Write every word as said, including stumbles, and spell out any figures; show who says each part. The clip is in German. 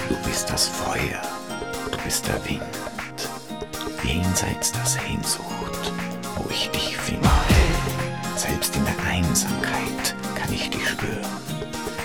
Speaker 1: Du bist das Feuer, du bist der Wind, jenseits der Sehnsucht, wo ich dich finde. Selbst in der Einsamkeit kann ich dich spüren.